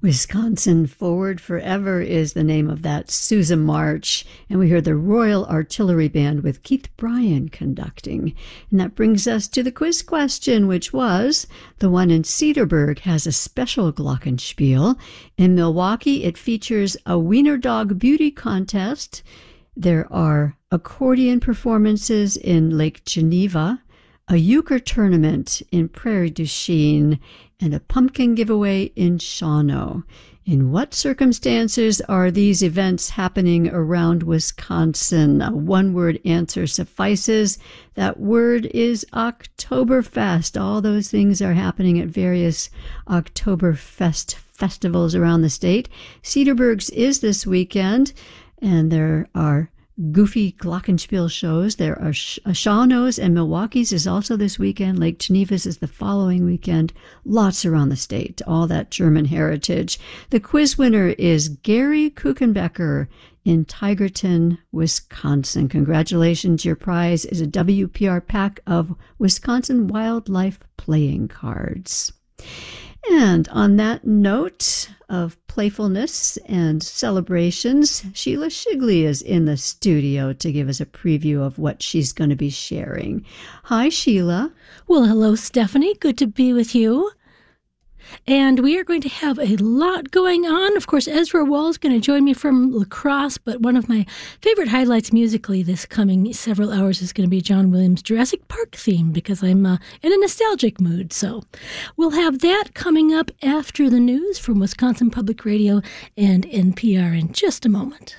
Wisconsin Forward Forever is the name of that Sousa March, and we hear the Royal Artillery Band with Keith Bryan conducting. And that brings us to the quiz question, which was, the one in Cedarburg has a special glockenspiel. In Milwaukee, it features a Wiener Dog beauty contest. There are accordion performances in Lake Geneva, a euchre tournament in Prairie du Chien, and a pumpkin giveaway in Shawano. In what circumstances are these events happening around Wisconsin? A one-word answer suffices. That word is Oktoberfest. All those things are happening at various Oktoberfest festivals around the state. Cedarburg's is this weekend, and there are goofy glockenspiel shows. There are Shawano's, and Milwaukee's is also this weekend. Lake Geneva's is the following weekend. Lots around the state, all that German heritage. The quiz winner is Gary Kuchenbecker in Tigerton, Wisconsin. Congratulations. Your prize is a WPR pack of Wisconsin wildlife playing cards. And on that note of playfulness and celebrations, Sheila Shigley is in the studio to give us a preview of what she's going to be sharing. Hi, Sheila. Well, hello, Stephanie. Good to be with you. And we are going to have a lot going on. Of course, Ezra Wall is going to join me from La Crosse, but one of my favorite highlights musically this coming several hours is going to be John Williams' Jurassic Park theme, because I'm in a nostalgic mood. So we'll have that coming up after the news from Wisconsin Public Radio and NPR in just a moment.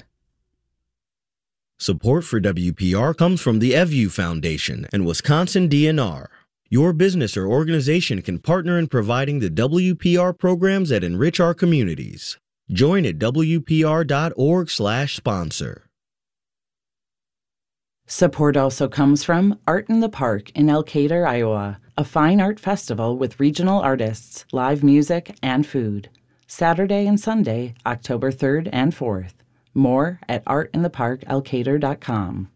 Support for WPR comes from the EVU Foundation and Wisconsin DNR. Your business or organization can partner in providing the WPR programs that enrich our communities. Join at WPR.org/sponsor. Support also comes from Art in the Park in Elkader, Iowa, a fine art festival with regional artists, live music, and food. Saturday and Sunday, October 3rd and 4th. More at artintheparkelkader.com.